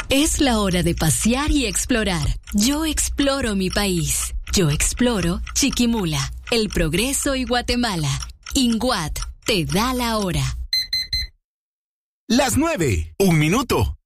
Es la hora de pasear y explorar. Yo exploro mi país. Yo exploro Chiquimula, El Progreso y Guatemala. INGUAT te da la hora. Las 9:01 minuto.